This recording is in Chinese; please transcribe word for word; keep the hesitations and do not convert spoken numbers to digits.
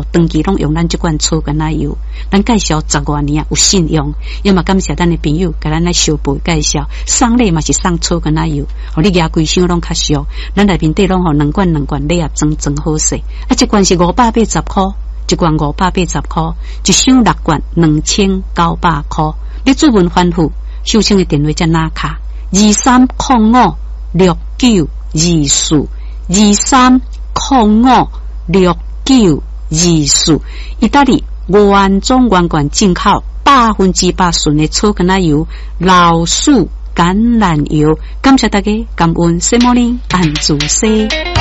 吼，长期拢用咱这款草根奶油，咱介绍十多年啊，有信用。要么感谢咱的朋友，给咱来小辈介绍，送礼嘛是送草根奶油，互你牙规箱拢较俗。咱内面底拢吼两罐两罐礼盒装装好势，啊，一罐是五百八十块，一罐五百八十块，一箱六罐两千九百块。你主文反复，秀清的电话在哪卡？二三零五六九二四，二三零五六九二四。意大利原装原罐进口百分之百纯的草根奶油、老树橄榄油。感谢大家，感恩 Good morning， 安住西。